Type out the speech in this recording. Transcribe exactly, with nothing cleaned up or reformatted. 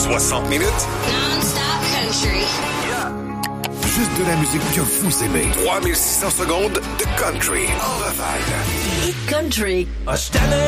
soixante minutes. Non-stop country. Juste de la musique que vous aimez. trois mille six cents secondes de country en rafale. Hit country. Ah, j'suis tanné